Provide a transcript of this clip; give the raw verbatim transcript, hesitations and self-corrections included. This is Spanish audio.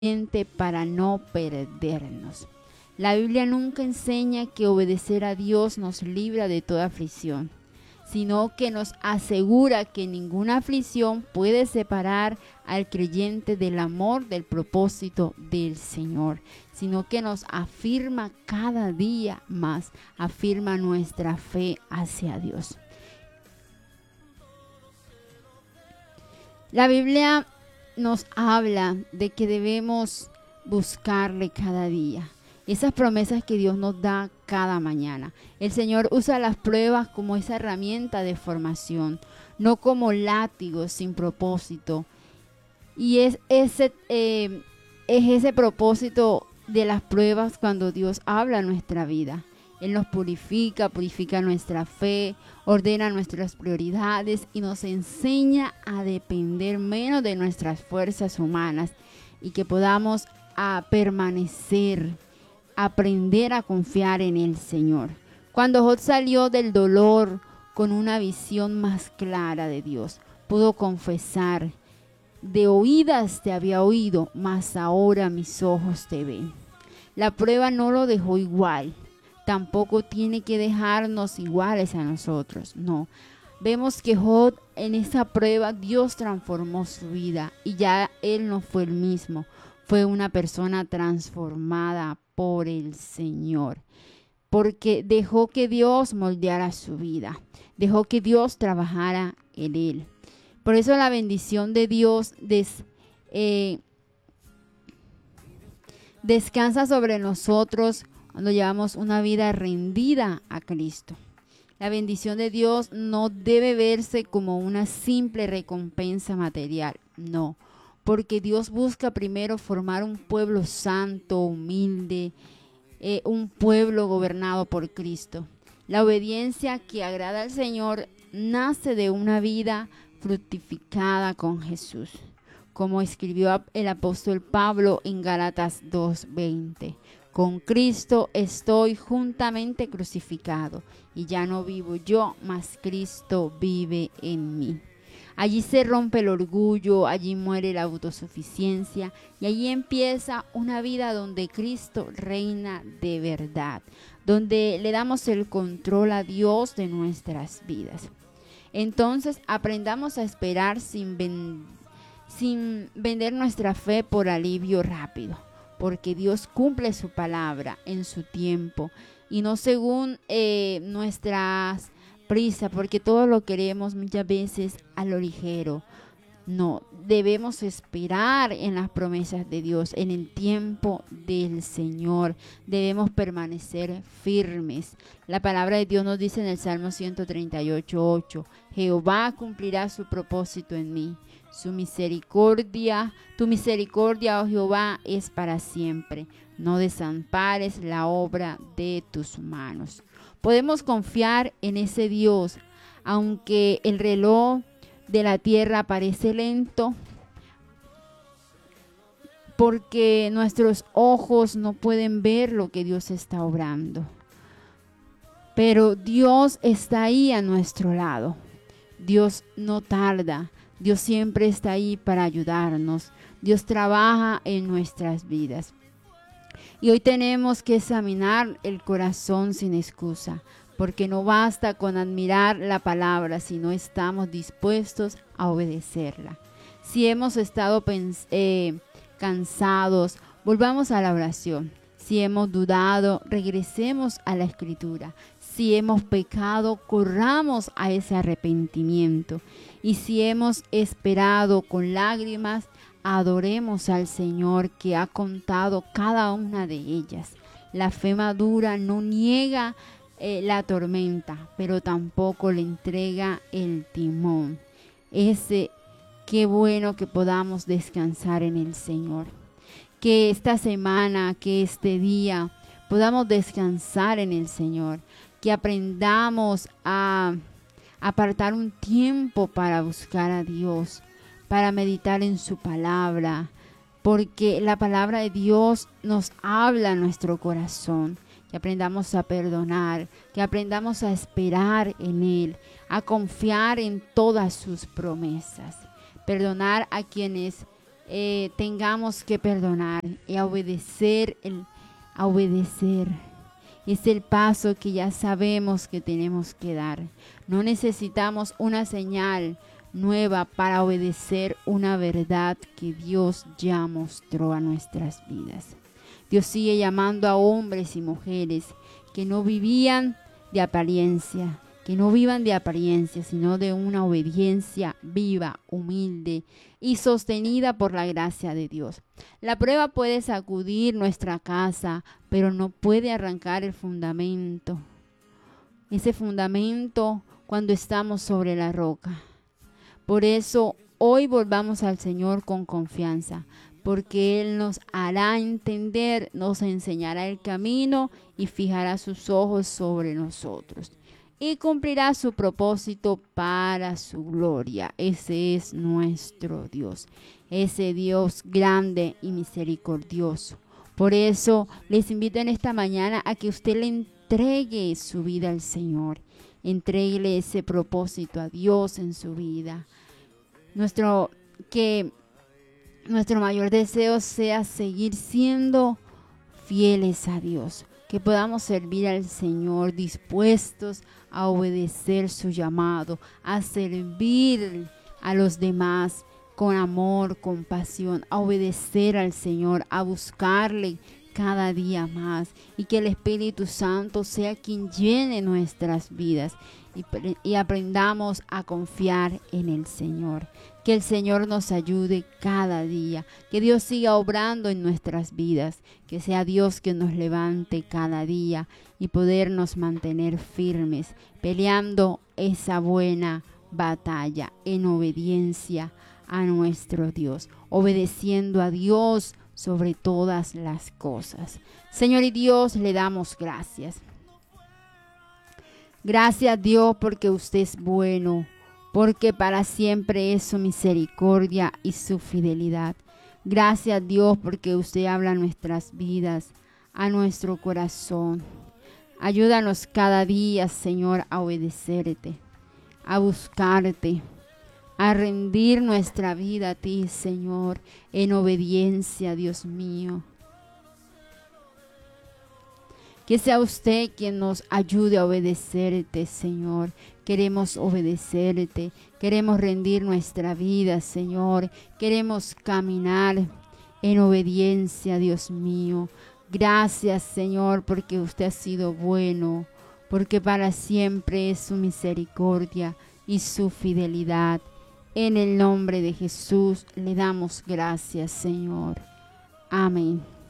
para no perdernos. La Biblia nunca enseña que obedecer a Dios nos libra de toda aflicción, sino que nos asegura que ninguna aflicción puede separar al creyente del amor, del propósito del Señor, sino que nos afirma cada día más, afirma nuestra fe hacia Dios. La Biblia nos habla de que debemos buscarle cada día. Esas promesas que Dios nos da cada mañana. El Señor usa las pruebas como esa herramienta de formación, no como látigos sin propósito. Y es ese, eh, es ese propósito de las pruebas cuando Dios habla en nuestra vida. Él nos purifica, purifica nuestra fe, ordena nuestras prioridades y nos enseña a depender menos de nuestras fuerzas humanas y que podamos a permanecer, aprender a confiar en el Señor. Cuando Job salió del dolor con una visión más clara de Dios, pudo confesar: de oídas te había oído, mas ahora mis ojos te ven. La prueba no lo dejó igual. Tampoco tiene que dejarnos iguales a nosotros, no. Vemos que Job en esa prueba Dios transformó su vida y ya él no fue el mismo. Fue una persona transformada por el Señor, porque dejó que Dios moldeara su vida, dejó que Dios trabajara en él. Por eso la bendición de Dios des, eh, descansa sobre nosotros cuando llevamos una vida rendida a Cristo. La bendición de Dios no debe verse como una simple recompensa material, no, porque Dios busca primero formar un pueblo santo, humilde, eh, un pueblo gobernado por Cristo. La obediencia que agrada al Señor nace de una vida fructificada con Jesús, como escribió el apóstol Pablo en Gálatas dos veinte. Con Cristo estoy juntamente crucificado, y ya no vivo yo, mas Cristo vive en mí. Allí se rompe el orgullo, allí muere la autosuficiencia, y allí empieza una vida donde Cristo reina de verdad, donde le damos el control a Dios de nuestras vidas. Entonces aprendamos a esperar sin, ven- sin vender nuestra fe por alivio rápido, porque Dios cumple su palabra en su tiempo y no según eh, nuestras prisas, porque todo lo queremos muchas veces a lo ligero. No, debemos esperar en las promesas de Dios, en el tiempo del Señor. Debemos permanecer firmes. La palabra de Dios nos dice en el Salmo ciento treinta y ocho, ocho, Jehová cumplirá su propósito en mí. Su misericordia, tu misericordia, oh Jehová, es para siempre. No desampares la obra de tus manos. Podemos confiar en ese Dios, aunque el reloj de la tierra parece lento, porque nuestros ojos no pueden ver lo que Dios está obrando. Pero Dios está ahí a nuestro lado. Dios no tarda. Dios siempre está ahí para ayudarnos. Dios trabaja en nuestras vidas. Y hoy tenemos que examinar el corazón sin excusa, porque no basta con admirar la palabra si no estamos dispuestos a obedecerla. Si hemos estado pens- eh, cansados, volvamos a la oración. Si hemos dudado, regresemos a la Escritura. Si hemos pecado, corramos a ese arrepentimiento. Y si hemos esperado con lágrimas, adoremos al Señor que ha contado cada una de ellas. La fe madura no niega eh, la tormenta, pero tampoco le entrega el timón. Ese, qué bueno que podamos descansar en el Señor. Que esta semana, que este día podamos descansar en el Señor. Que aprendamos a apartar un tiempo para buscar a Dios, para meditar en su palabra, porque la palabra de Dios nos habla en nuestro corazón. Que aprendamos a perdonar, que aprendamos a esperar en Él, a confiar en todas sus promesas. Perdonar a quienes eh, tengamos que perdonar y a obedecer, el, a obedecer. Es el paso que ya sabemos que tenemos que dar. No necesitamos una señal nueva para obedecer una verdad que Dios ya mostró a nuestras vidas. Dios sigue llamando a hombres y mujeres que no vivían de apariencia, que no vivan de apariencia, sino de una obediencia viva, humilde y sostenida por la gracia de Dios. La prueba puede sacudir nuestra casa, pero no puede arrancar el fundamento. Ese fundamento cuando estamos sobre la roca. Por eso hoy volvamos al Señor con confianza, porque Él nos hará entender, nos enseñará el camino y fijará sus ojos sobre nosotros. Y cumplirá su propósito para su gloria. Ese es nuestro Dios, ese Dios grande y misericordioso. Por eso les invito en esta mañana a que usted le entregue su vida al Señor. Entréguele ese propósito a Dios en su vida. Nuestro, que nuestro mayor deseo sea seguir siendo fieles a Dios. Que podamos servir al Señor dispuestos a obedecer su llamado, a servir a los demás con amor, con pasión, a obedecer al Señor, a buscarle cada día más, y que el Espíritu Santo sea quien llene nuestras vidas y, y aprendamos a confiar en el Señor. Que el Señor nos ayude cada día, que Dios siga obrando en nuestras vidas, que sea Dios que nos levante cada día y podernos mantener firmes, peleando esa buena batalla en obediencia a nuestro Dios, obedeciendo a Dios sobre todas las cosas. Señor y Dios, le damos gracias. Gracias, Dios, porque usted es bueno, porque para siempre es su misericordia y su fidelidad. Gracias, Dios, porque usted habla a nuestras vidas, a nuestro corazón. Ayúdanos cada día, Señor, a obedecerte, a buscarte, a rendir nuestra vida a ti, Señor, en obediencia, Dios mío. Que sea usted quien nos ayude a obedecerte, Señor. Queremos obedecerte, queremos rendir nuestra vida, Señor. Queremos caminar en obediencia, Dios mío. Gracias, Señor, porque usted ha sido bueno, porque para siempre es su misericordia y su fidelidad. En el nombre de Jesús le damos gracias, Señor. Amén.